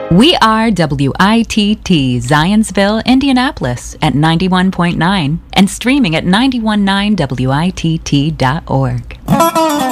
We are WITT Zionsville, Indianapolis at 91.9 and streaming at 919witt.org.